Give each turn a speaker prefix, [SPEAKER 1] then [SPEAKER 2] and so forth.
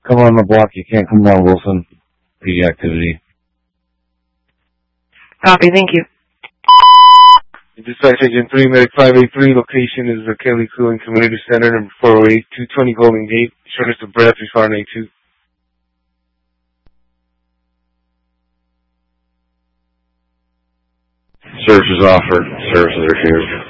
[SPEAKER 1] come on the block, you can't come down Wilson. PD activity.
[SPEAKER 2] Copy, thank you.
[SPEAKER 3] Dispatch Agent 3, Medic 583, location is the Kelly Cooling Community Center, number 408, 220 Golden Gate, shortness of breath, responding A2.
[SPEAKER 1] Search is offered. Services refused.